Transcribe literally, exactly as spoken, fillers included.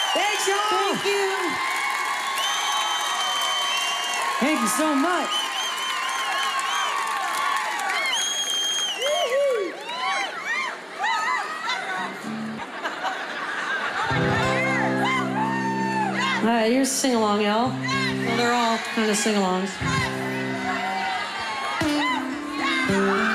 Thanks, y'all. Thank you. Thank you so much. All right, here's sing along, y'all. Well, they're all kind of sing alongs.